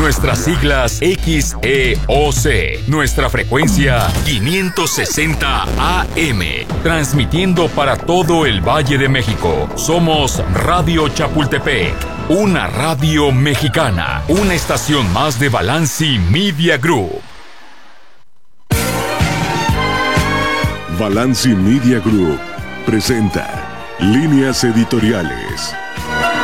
Nuestras siglas XEOC. Nuestra frecuencia 560 AM. Transmitiendo para todo el Valle de México. Somos Radio Chapultepec. Una radio mexicana. Una estación más de Balanci Media Group. Balanci Media Group presenta Líneas Editoriales.